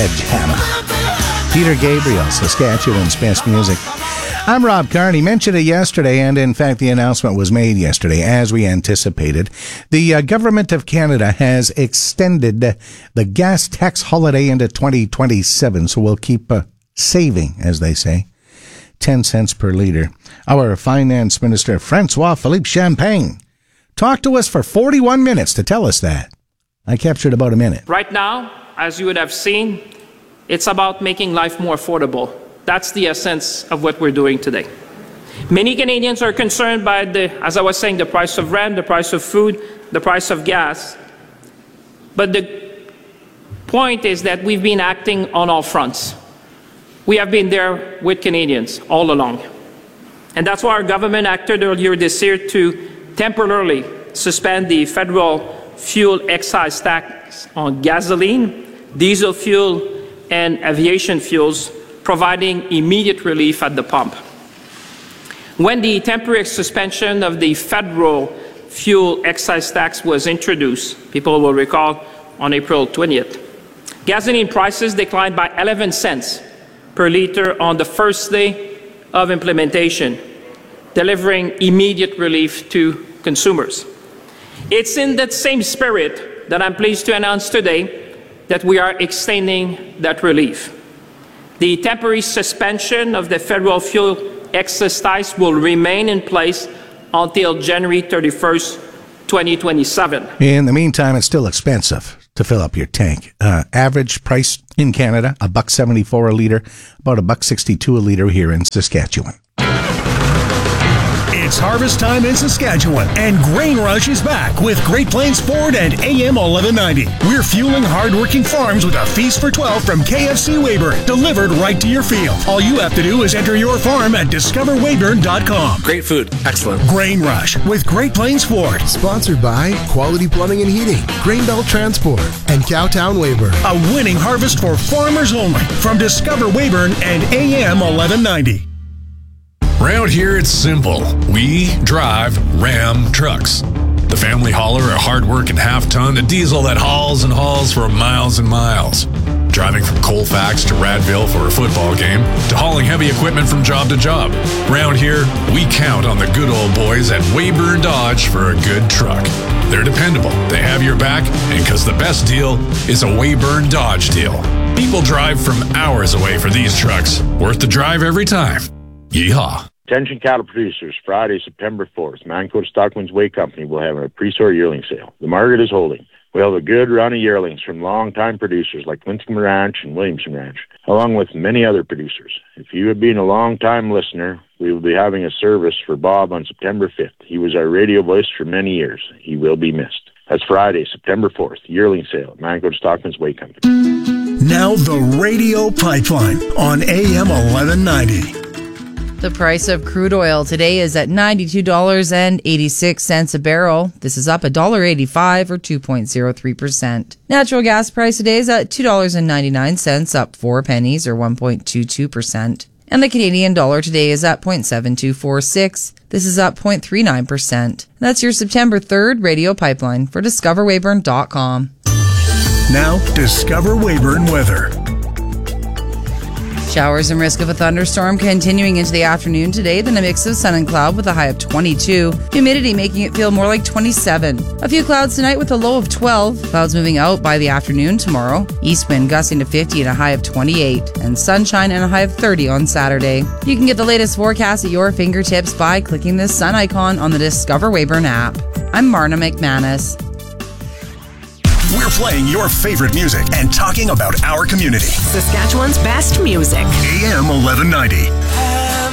Sledgehammer. Peter Gabriel, Saskatchewan's best music. I'm Rob Carney. Mentioned it yesterday, and in fact the announcement was made yesterday, as we anticipated. The Government of Canada has extended the gas tax holiday into 2027, so we'll keep saving, as they say, 10 cents per litre. Our Finance Minister, François-Philippe Champagne, talked to us for 41 minutes to tell us that. I captured about a minute. Right now, as you would have seen, it's about making life more affordable. That's the essence of what we're doing today. Many Canadians are concerned by as I was saying, the price of rent, the price of food, the price of gas. But the point is that we've been acting on all fronts. We have been there with Canadians all along. And that's why our government acted earlier this year to temporarily suspend the federal fuel excise tax on gasoline, diesel fuel, and aviation fuels, providing immediate relief at the pump. When the temporary suspension of the federal fuel excise tax was introduced, people will recall, on April 20th, gasoline prices declined by 11 cents per litre on the first day of implementation, delivering immediate relief to consumers. It's in that same spirit that I'm pleased to announce today that we are extending that relief. The temporary suspension of the federal fuel excise tax will remain in place until January 31st, 2027. In the meantime, it's still expensive to fill up your tank. Average price in Canada, $1.74 a litre, about $1.62 a litre here in Saskatchewan. It's harvest time in Saskatchewan, and Grain Rush is back with Great Plains Ford and AM 1190. We're fueling hardworking farms with a feast for 12 from KFC Weyburn, delivered right to your field. All you have to do is enter your farm at discoverweyburn.com. Great food. Excellent. Grain Rush with Great Plains Ford. Sponsored by Quality Plumbing and Heating, Grainbelt Transport, and Cowtown Weyburn. A winning harvest for farmers only from Discover Weyburn and AM 1190. Around here, it's simple. We drive Ram trucks. The family hauler, a hard-working half-ton, a diesel that hauls and hauls for miles and miles. Driving from Colfax to Radville for a football game, to hauling heavy equipment from job to job. Around here, we count on the good old boys at Weyburn Dodge for a good truck. They're dependable, they have your back, and because the best deal is a Weyburn Dodge deal. People drive from hours away for these trucks. Worth the drive every time. Yeehaw. Attention cattle producers, Friday, September 4th, Mancota Stockman's Whey Company will have a pre-sort yearling sale. The market is holding. We'll have a good run of yearlings from long-time producers like Lincecum Ranch and Williamson Ranch, along with many other producers. If you have been a long-time listener, we will be having a service for Bob on September 5th. He was our radio voice for many years. He will be missed. That's Friday, September 4th, yearling sale at Mancota Stockman's Whey Company. Now the Radio Pipeline on AM 1190. The price of crude oil today is at $92.86 a barrel. This is up $1.85 or 2.03%. Natural gas price today is at $2.99, up 4 pennies or 1.22%. And the Canadian dollar today is at 0.7246. This is up 0.39%. That's your September 3rd Radio Pipeline for DiscoverWeyburn.com. Now, Discover Weyburn weather. Showers and risk of a thunderstorm continuing into the afternoon today, then a mix of sun and cloud with a high of 22. Humidity making it feel more like 27. A few clouds tonight with a low of 12. Clouds moving out by the afternoon tomorrow. East wind gusting to 50 and a high of 28. And sunshine and a high of 30 on Saturday. You can get the latest forecast at your fingertips by clicking the sun icon on the Discover Weyburn app. I'm Marna McManus. We're playing your favorite music and talking about our community. Saskatchewan's best music. AM 1190.